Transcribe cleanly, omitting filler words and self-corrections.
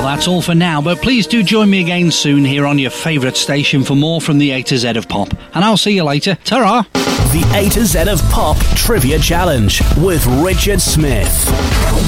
that's all for now, but please do join me again soon here on your favourite station for more from the A to Z of Pop. And I'll see you later. Ta-ra! The A to Z of Pop Trivia Challenge with Richard Smith.